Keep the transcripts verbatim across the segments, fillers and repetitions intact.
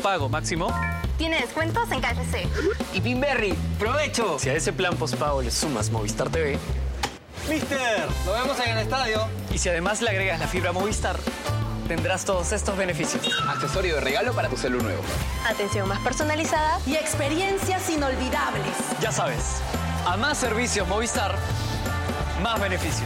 postpago, Máximo. Tiene descuentos en K F C. Y Pinberry, ¡provecho! Si a ese plan postpago le sumas Movistar T V... ¡Mister! Nos vemos en el estadio. Y si además le agregas la fibra Movistar, tendrás todos estos beneficios. Accesorio de regalo para tu celu nuevo. Atención más personalizada y experiencias inolvidables. Ya sabes, a más servicios Movistar, más beneficios.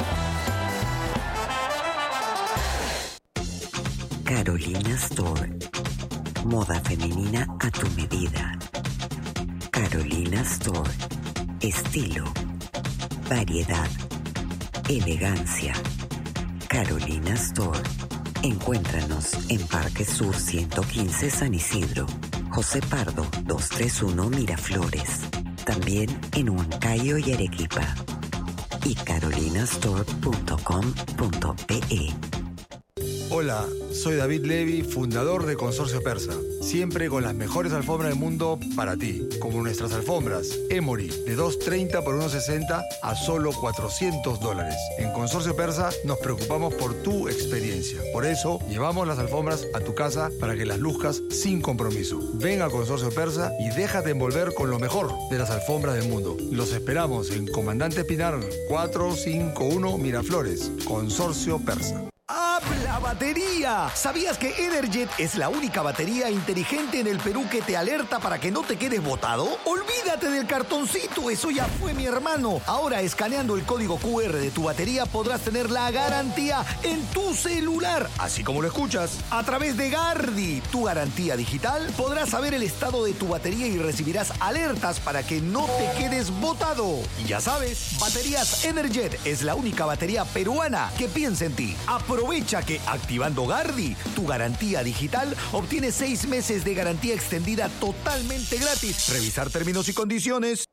Carolina Store. Moda femenina a tu medida. Carolina Store. Estilo. Variedad. Elegancia. Carolina Store. Encuéntranos en Parque Sur ciento quince San Isidro. José Pardo doscientos treinta y uno Miraflores. También en Huancayo y Arequipa. Y carolinastore punto com punto pe. Hola, soy David Levy, fundador de Consorcio Persa. Siempre con las mejores alfombras del mundo para ti. Como nuestras alfombras Emory, de doscientos treinta por ciento sesenta a solo cuatrocientos dólares. En Consorcio Persa nos preocupamos por tu experiencia. Por eso, llevamos las alfombras a tu casa para que las luzcas sin compromiso. Ven a Consorcio Persa y déjate envolver con lo mejor de las alfombras del mundo. Los esperamos en Comandante Pinar cuatrocientos cincuenta y uno Miraflores. Consorcio Persa. ¡Habla batería! ¿Sabías que Energet es la única batería inteligente en el Perú que te alerta para que no te quedes botado? Olvídate del cartoncito, eso ya fue, mi hermano. Ahora, escaneando el código cu erre de tu batería, podrás tener la garantía en tu celular, así como lo escuchas. A través de Gardi, tu garantía digital, podrás saber el estado de tu batería y recibirás alertas para que no te quedes botado. Y ya sabes, Baterías Energet es la única batería peruana que piensa en ti. Aprovecha que activando Gardi, tu garantía digital, obtienes seis meses de garantía extendida totalmente gratis. Revisar términos y condiciones.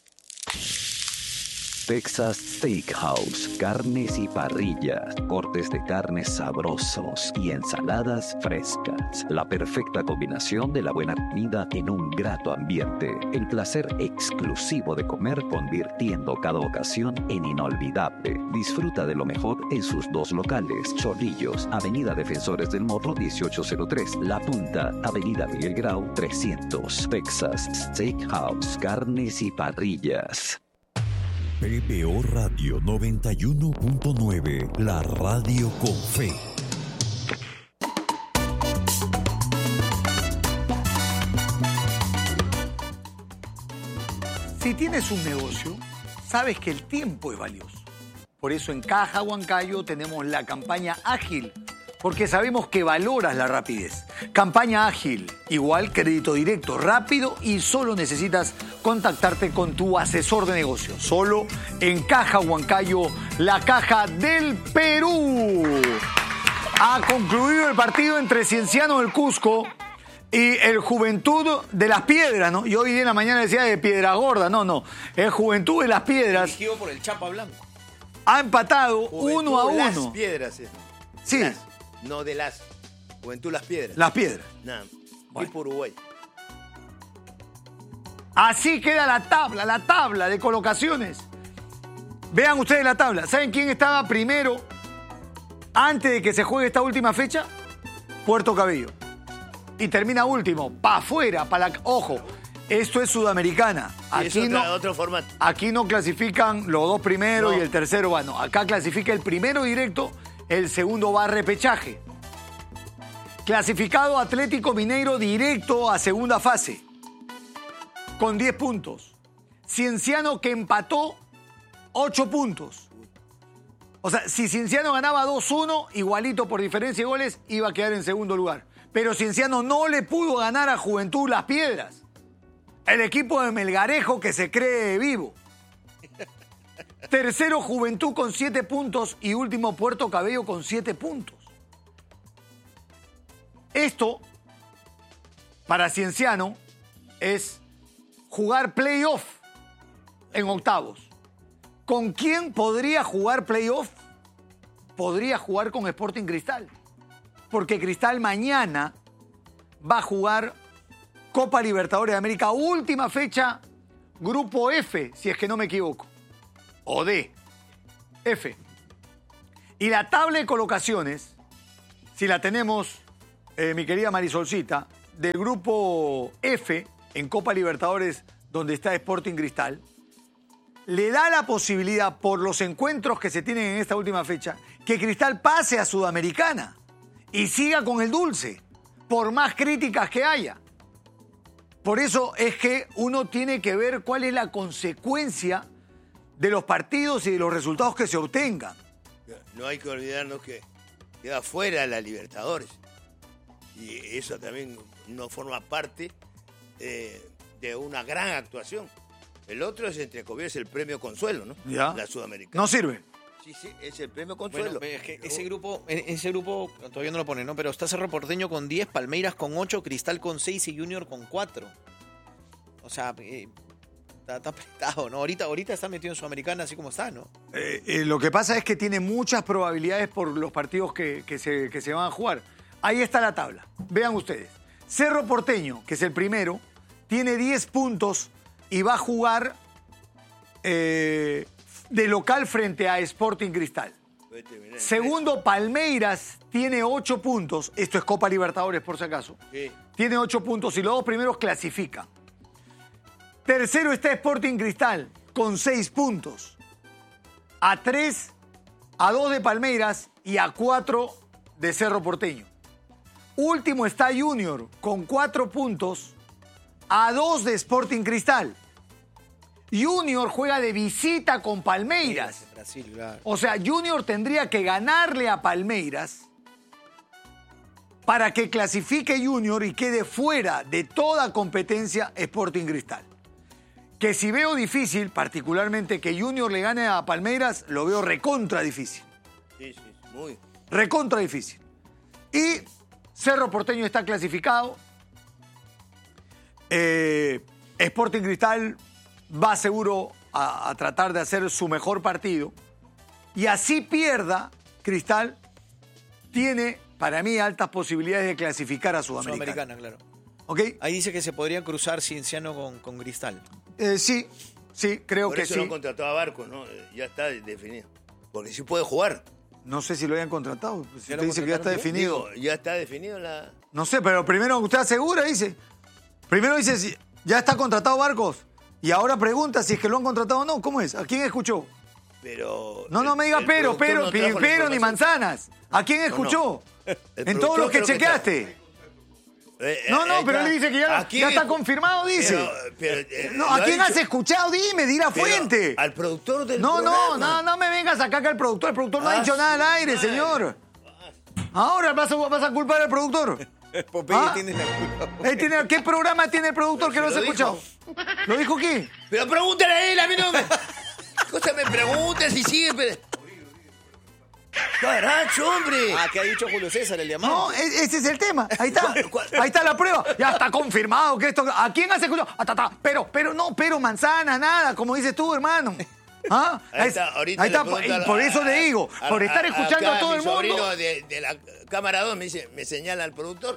Texas Steakhouse, carnes y parrillas, cortes de carnes sabrosos y ensaladas frescas. La perfecta combinación de la buena comida en un grato ambiente. El placer exclusivo de comer, convirtiendo cada ocasión en inolvidable. Disfruta de lo mejor en sus dos locales. Chorrillos, Avenida Defensores del Morro dieciocho cero tres. La Punta, Avenida Miguel Grau trescientos. Texas Steakhouse, carnes y parrillas. P P O Radio noventa y uno punto nueve, la radio con fe. Si tienes un negocio, sabes que el tiempo es valioso. Por eso en Caja Huancayo tenemos la campaña ágil, porque sabemos que valoras la rapidez. Campaña ágil, igual crédito directo, rápido y solo necesitas contactarte con tu asesor de negocios. Solo en Caja Huancayo, la caja del Perú. Ha concluido el partido entre Cienciano del Cusco y el Juventud de las Piedras, ¿no? Yo hoy día en la mañana decía de Piedra Gorda, no, no. El Juventud de las Piedras. Dirigido por el Chapa Blanco. Ha empatado Juventud uno a Las uno. Piedras, eh. Sí. Las, no de las. Juventud Las Piedras. Las Piedras. Nada. Bueno. Tipo Uruguay. Así queda la tabla, la tabla de colocaciones. Vean ustedes la tabla. ¿Saben quién estaba primero antes de que se juegue esta última fecha? Puerto Cabello. Y termina último, para afuera, para la... Ojo, esto es Sudamericana. Aquí, es otra, no, otro formato. Aquí no clasifican los dos primeros No. y el tercero va. No, acá clasifica el primero directo, el segundo va a repechaje. Clasificado Atlético Mineiro directo a segunda fase, con diez puntos. Cienciano que empató, ocho puntos. O sea, si Cienciano ganaba dos uno, igualito por diferencia de goles, iba a quedar en segundo lugar. Pero Cienciano no le pudo ganar a Juventud Las Piedras. El equipo de Melgarejo que se cree vivo. Tercero Juventud con siete puntos y último Puerto Cabello con siete puntos. Esto, para Cienciano, es jugar playoff en octavos. ¿Con quién podría jugar playoff? Podría jugar con Sporting Cristal. Porque Cristal mañana va a jugar Copa Libertadores de América, última fecha, Grupo F, si es que no me equivoco. O D, F. Y la tabla de colocaciones, si la tenemos, eh, mi querida Marisolcita, del grupo F en Copa Libertadores, donde está Sporting Cristal, le da la posibilidad, por los encuentros que se tienen en esta última fecha, que Cristal pase a Sudamericana y siga con el dulce, por más críticas que haya. Por eso es que uno tiene que ver cuál es la consecuencia de los partidos y de los resultados que se obtengan. No hay que olvidarnos que queda fuera la Libertadores. Y eso también no forma parte eh, de una gran actuación. El otro es, entre comillas, el premio Consuelo, ¿no? Ya. La Sudamericana. No sirve. Sí, sí, es el premio Consuelo. Bueno, es que ese grupo, ese grupo todavía no lo pone, ¿no? Pero está Cerro Porteño con diez, Palmeiras con ocho, Cristal con seis y Junior con cuatro. O sea, eh, está, está apretado, ¿no? Ahorita, ahorita está metido en Sudamericana así como está, ¿no? Eh, eh, lo que pasa es que tiene muchas probabilidades por los partidos que, que, se, que se van a jugar. Ahí está la tabla. Vean ustedes. Cerro Porteño, que es el primero, tiene diez puntos y va a jugar eh, de local frente a Sporting Cristal. Segundo, Palmeiras tiene ocho puntos. Esto es Copa Libertadores, por si acaso. Sí. Tiene ocho puntos y los dos primeros clasifican. Tercero está Sporting Cristal con seis puntos. A tres, a dos de Palmeiras y a cuatro de Cerro Porteño. Último está Junior con cuatro puntos, a dos de Sporting Cristal. Junior juega de visita con Palmeiras. Brasil, claro. O sea, Junior tendría que ganarle a Palmeiras para que clasifique Junior y quede fuera de toda competencia Sporting Cristal. Que si veo difícil, particularmente que Junior le gane a Palmeiras, lo veo recontra difícil. Sí, sí, muy. Recontra difícil. Y Cerro Porteño está clasificado. Eh, Sporting Cristal va seguro a, a tratar de hacer su mejor partido. Y así pierda, Cristal tiene, para mí, altas posibilidades de clasificar a Sudamericana. Sudamericana, claro. ¿Ok? Ahí dice que se podría cruzar Cienciano con, con Cristal. Eh, sí, sí, creo Por que eso sí. no contrató a Barcos, ¿no? Ya está definido. Porque sí puede jugar. No sé si lo hayan contratado. Si ¿Ya usted lo dice que ya está contrataron? definido. Digo, ya está definido la... No sé, pero primero usted asegura, dice. Primero dice si ya está contratado Barcos. Y ahora pregunta si es que lo han contratado o no. ¿Cómo es? ¿A quién escuchó? Pero... No, no el- me diga el pero, productor pero, no trajo la pero ni información. manzanas. ¿A quién No, escuchó? no. El En todos productor los que creo que chequeaste. Eh, eh, No, no, ahí pero está. él dice que ya, ¿A quién ya está escu- confirmado, dice. Pero- pero, eh, No, lo ¿a ha quién dicho- has escuchado? Dime, di la Pero fuente. al productor del No, no, programa. no, no me vengas acá que el productor. El productor no ha Ah, dicho nada al aire, madre. señor. Ahora vas a, vas a culpar al productor. Popeye ¿Ah? tiene la culpa. Él tiene- ¿Qué programa tiene el productor que Pero no se has lo escuchado? ¿Lo dijo qué? Pero pregúntale a él, a mí no me... ¿Qué cosa me preguntas si sigue? Pero... ¡Caracho, hombre! Ah, ¿qué ha dicho Julio César, el diamante? No, e- ese es el tema. Ahí está. Ahí está la prueba. Ya está confirmado que esto. ¿A quién has escuchado? Ah, ta, ta. Pero, pero no, pero manzana, nada, como dices tú, hermano. ¿Ah? Ahí Es- está, ahorita ahí le está, pregunto y por a- eso le digo, a- por estar a- escuchando acá a todo mi el mundo. sobrino de, de la cámara dos me, dice, me señala al productor.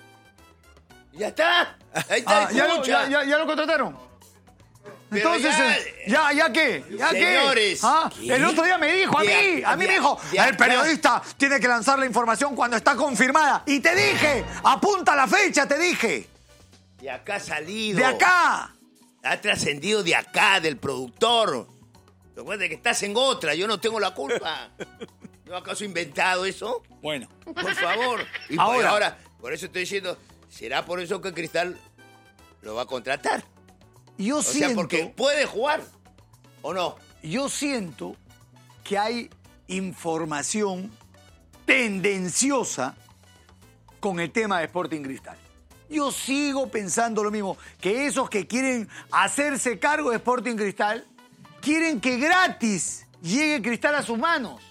Ya está. Ahí está. Ah, ¿ya, lo, escucha. ya, ya- ya lo contrataron? Pero Entonces, ya- eh, ¿ya, ya qué? ¿Ya Señores, qué? ¿Ah? ¿qué? El otro día me dijo a De mí, a- a mí de me a- dijo, de el acá. periodista tiene que lanzar la información cuando está confirmada. Y te dije, apunta la fecha, te dije. De acá ha salido. De acá. Ha trascendido de acá, del productor. Recuerda que estás en otra, yo no tengo la culpa. ¿Yo acaso he inventado eso? Bueno. Por favor. Y por Ahora- ahora, por eso estoy diciendo, ¿será por eso que Cristal lo va a contratar? Yo O siento... sea, porque puede jugar, ¿o no? Yo siento que hay información tendenciosa con el tema de Sporting Cristal. Yo sigo pensando lo mismo, que esos que quieren hacerse cargo de Sporting Cristal quieren que gratis llegue Cristal a sus manos.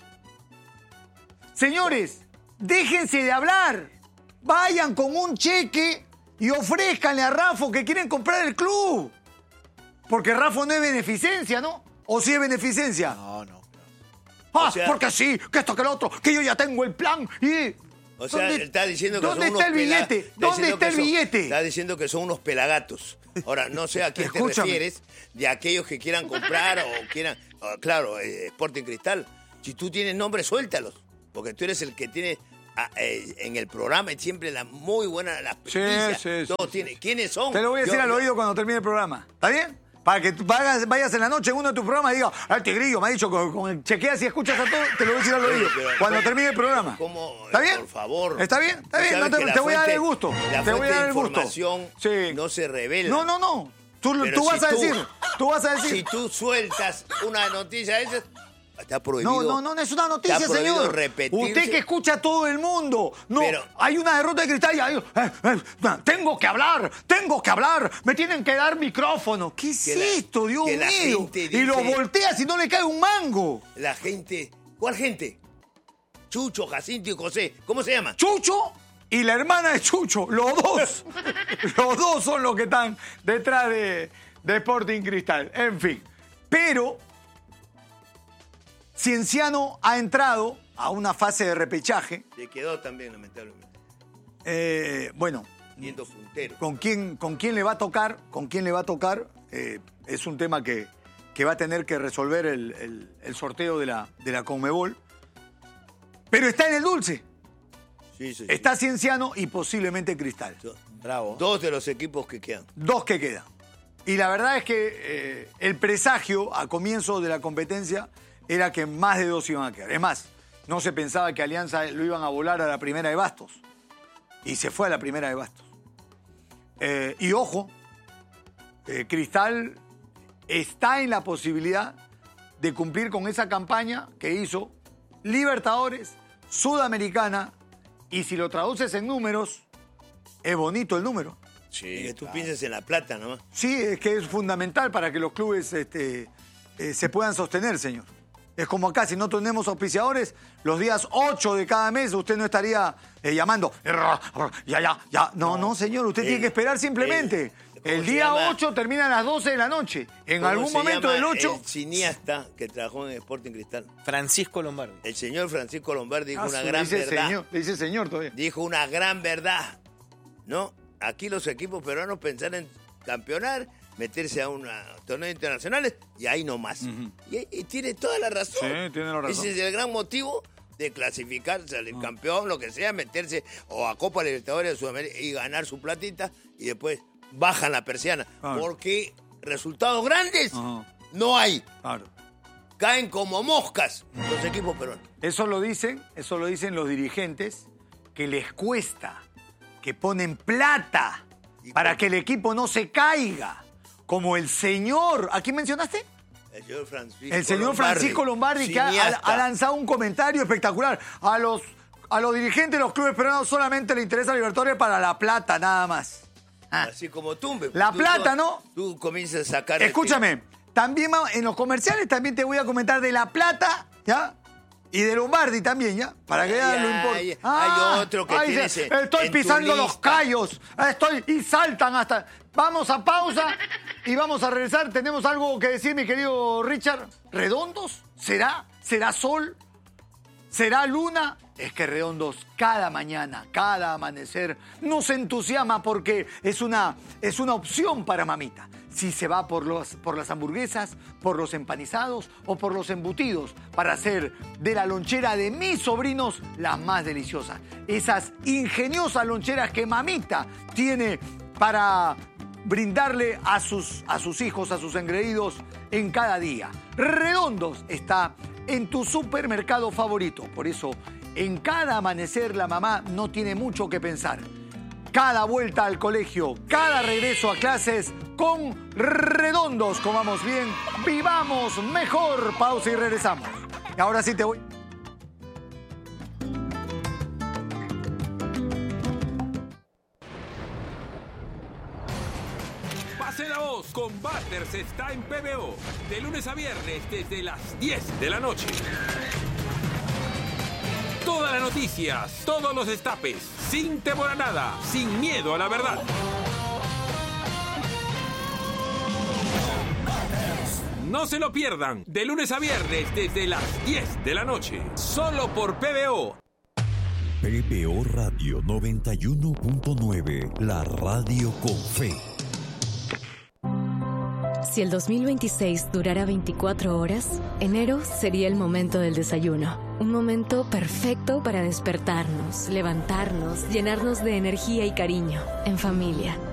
Señores, déjense de hablar. Vayan con un cheque y ofrézcanle a Rafa que quieren comprar el club. Porque Rafa no es beneficencia, ¿no? ¿O sí es beneficencia? No, no. Ah, O sea- porque sí, que esto, que lo otro, que yo ya tengo el plan y... O sea, ¿Dónde- él está diciendo que ¿Dónde son está el unos pela- billete? está ¿Dónde diciendo está que el son- billete? Está diciendo que son unos pelagatos. Ahora, no sé a quién te Escúchame. refieres, de aquellos que quieran comprar o quieran... ah, claro, eh, Sporting Cristal. Si tú tienes nombre, suéltalos. Porque tú eres el que tiene a, eh, en el programa siempre la muy buena las Sí, noticias. sí, sí, Todos sí, tienen. sí. ¿Quiénes son? Te lo voy a decir Yo- al yo- oído cuando termine el programa. ¿Está bien? Para que tú vayas, vayas en la noche en uno de tus programas y digas, ah, Tigrillo me ha dicho, con, con- chequea si escuchas a todo, te lo voy a decir al oído. Pero, Cuando ¿cómo- termine el programa. cómo, ¿Está bien? Por favor. ¿Está bien? Está Tú bien, no sabes te, que la te voy a dar fuente- el gusto. La Te voy a fuente dar de el gusto. información Sí. no se revela. No, no, no. Tú, Pero tú vas si a tú- decir, tú vas a decir. Si tú sueltas una noticia de esas, está prohibido. No, no, no, no es una noticia, está prohibido señor. repetirse. Usted que escucha a todo el mundo. No, Pero- hay una derrota de Cristal y hay, eh, eh, tengo que hablar, tengo que hablar, me tienen que dar micrófono. ¿Qué es Que la- esto, Dios que la mío? gente Y lo dice- volteas y no le cae un mango. La gente. ¿Cuál gente? Chucho, Jacinto y José. ¿Cómo se llama? Chucho y la hermana de Chucho, los dos. Los dos son los que están detrás de, de Sporting Cristal. En fin. Pero Cienciano ha entrado a una fase de repechaje. Se quedó también, lamentablemente. Eh, bueno, Siendo puntero. con quién, con quién le va a tocar, con quién le va a tocar, eh, es un tema que, que va a tener que resolver el, el- el sorteo de la, de la Conmebol. Pero está en el dulce. Sí, sí, sí. Está Cienciano y posiblemente Cristal. Bravo. Dos de los equipos que quedan. Dos que quedan. Y la verdad es que eh, el presagio a comienzo de la competencia era que más de dos iban a quedar. Es más, no se pensaba que Alianza lo iban a volar a la primera de Bastos. Y se fue a la primera de Bastos. Eh, y ojo, eh, Cristal está en la posibilidad de cumplir con esa campaña que hizo Libertadores, Sudamericana, y si lo traduces en números, es bonito el número. Sí, y que tú pienses en la plata nomás. Sí, es que es fundamental para que los clubes este, eh, se puedan sostener, señor. Es como acá, si no tenemos auspiciadores, los días ocho de cada mes usted no estaría eh, llamando. Ya, ya, ya. No, no, señor, usted El- tiene que esperar simplemente. el- El ¿cómo se día llama? ocho termina a las doce de la noche. En ¿Cómo algún se momento llama del ocho... El cineasta que trabajó en Sporting Cristal. Francisco Lombardi. El señor Francisco Lombardi dijo Ah, una su- gran dice verdad. Señor, dice señor todavía. Dijo una gran verdad. ¿No? Aquí los equipos peruanos pensar en campeonar, meterse a un torneo internacionales y ahí nomás. y, y tiene toda la razón. Sí, tiene la razón. Ese es el gran motivo de clasificar, salir campeón, lo que sea, meterse o a Copa Libertadores de Sudamérica y ganar su platita y después bajan la persiana. Claro. Porque resultados grandes Ajá. no hay. Claro. Caen como moscas los equipos peruanos. Eso lo dicen, eso lo dicen los dirigentes que les cuesta, que ponen plata para que el equipo no se caiga. Como el señor, ¿a quién mencionaste? El señor Francisco El señor Lombardi, Francisco Lombardi, que ha, cineasta. ha lanzado un comentario espectacular. A los, a los dirigentes de los clubes peruanos solamente le interesa Libertadores para la plata, nada más. Ah. Así como Tumbe. La Tú- plata, tú- ¿no? Tú comienzas a sacar... Escúchame, también va- en los comerciales también te voy a comentar de La Plata, ¿ya? Y de Lombardi también, ¿ya? Para que vean lo Hay- importante. hay- hay otro que ahí tienes dice, en- estoy en tu pisando los lista. callos. Estoy y saltan hasta... Vamos a pausa y vamos a regresar. ¿Tenemos algo que decir, mi querido Richard? ¿Redondos? ¿Será? ¿Será sol? ¿Será luna? Es que Redondos cada mañana, cada amanecer nos entusiasma porque es una, es una opción para mamita. Si se va por, los, por las hamburguesas, por los empanizados o por los embutidos para hacer de la lonchera de mis sobrinos la más deliciosa. Esas ingeniosas loncheras que mamita tiene para brindarle a sus, a sus hijos, a sus engreídos en cada día. Redondos está en tu supermercado favorito. Por eso, en cada amanecer la mamá no tiene mucho que pensar. Cada vuelta al colegio, cada regreso a clases, con Redondos comamos bien, vivamos mejor. Pausa y regresamos. Y ahora sí te voy... Pase la voz, con Butters está en P B O, de lunes a viernes desde las diez de la noche. Todas las noticias, todos los destapes, sin temor a nada, sin miedo a la verdad. No se lo pierdan, de lunes a viernes desde las diez de la noche, solo por P B O. P B O Radio noventa y uno punto nueve, la radio con fe. Si el dos mil veintiséis durara veinticuatro horas, enero sería el momento del desayuno. Un momento perfecto para despertarnos, levantarnos, llenarnos de energía y cariño, en familia.